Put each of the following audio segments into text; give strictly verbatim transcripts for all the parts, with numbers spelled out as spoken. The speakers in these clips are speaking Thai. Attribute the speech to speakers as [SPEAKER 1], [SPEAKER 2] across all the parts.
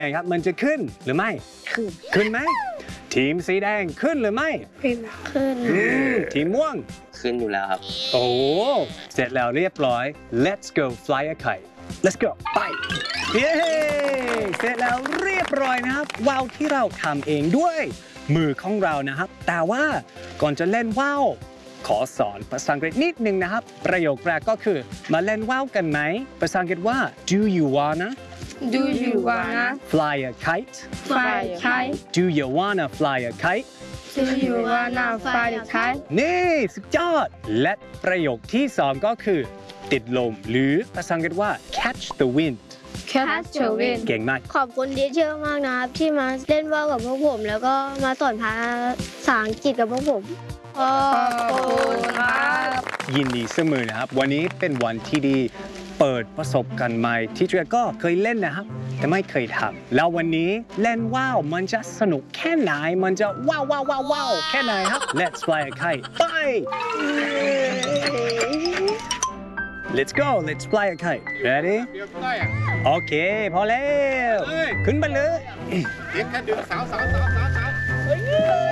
[SPEAKER 1] ไงครับมันจะขึ้นหรือไม่ขึ้นขึ้นไหมทีมสีแดงขึ้นหรือไม่ขึ้นขึ้นทีมม่วง
[SPEAKER 2] ขึ้นอยู่แล้วครับ
[SPEAKER 1] โอ้เสร็จแล้วเรียบร้อย let's go fly a kite let's go ไปเย้เสร็จแล้วเรียบร้อยนะครับว่าวที่เราทำเองด้วยมือของเรานะครับแต่ว่าก่อนจะเล่นว่าวขอสอนภาษาอังกฤษนิดนึงนะครับประโยคแรกก็คือมาเล่นว่าวกันไหมภาษาอังกฤษว่า do you wanna
[SPEAKER 3] Do you wanna
[SPEAKER 1] fly a kite
[SPEAKER 3] fly a kite?
[SPEAKER 1] Do you wanna fly a kite
[SPEAKER 3] Do you wanna fly a kite?
[SPEAKER 1] นี่สุดยอดและประโยคที่สองก็คือติดลมหรือภาษาอังกฤษว่า catch the wind
[SPEAKER 3] Catch the wind
[SPEAKER 1] เก่งมาก
[SPEAKER 4] ขอบคุณทีเชอร์มากนะครับที่มาเล่นว่าวกับพวกผมแล้วก็มาสอนภาษาอังกฤษกับพวกผม
[SPEAKER 3] ขอบคุณครับ
[SPEAKER 1] ยินดีเสมอนะครับวันนี้เป็นวันที่ดีเปิดประสบการณ์ใหม่ที่เจก็เคยเล่นนะครับแต่ไม่เคยทำแล้ววันนี้เล่นว่าวมันจะสนุกแค่ไหนมันจะว้าวว้าวว้าวว้าวแค่ไหนครับ Let's fly a kite ไป Let's go Let's fly a kite Ready โอเคพอแล้วขึ้นไปเลยเด็กแค่ดึงสาวสาวสาวสาวสาวเฮ้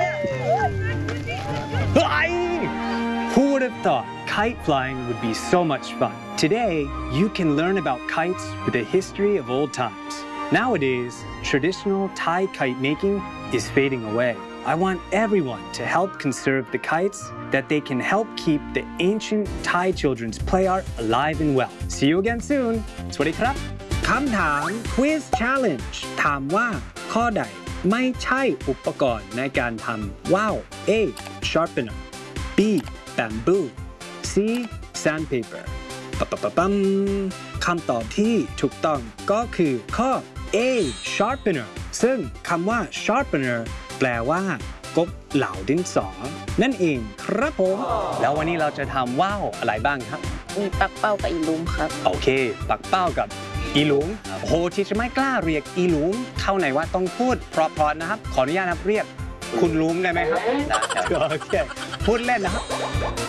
[SPEAKER 1] ย Who would have thought kite flying would be so much fun? Today, you can learn about kites with the history of old times. Nowadays, traditional Thai kite making is fading away. I want everyone to help conserve the kites that they can help keep the ancient Thai children's play art alive and well. See you again soon. สวัสดีครับคำถาม Quiz Challenge ถามว่าข้อใดไม่ใช่อุปกรณ์ในการทำว่าว A. Sharpener B. Bamboo C. Sandpaper ปะปะปะปั๊มคำตอบที่ถูกต้องก็คือข้อ A. Sharpener ซึ่งคำว่า Sharpener แปลว่ากบเหลาดินสอนั่นเองครับผมแล้ววันนี้เราจะทำว่าวอะไรบ้างครับ
[SPEAKER 3] มีปักเป้ากับอีลุมครับ
[SPEAKER 1] โอเคปักเป้ากับอีหลุมโอ้โหที่จะไม่กล้าเรียกอีหลุมเท่าไหนว่าต้องพูดเพราะๆนะครับขออนุญาตนะครับเรียกคุณลุมได้ไหมครับได้ครับโอเคพูดเล่นนะครับ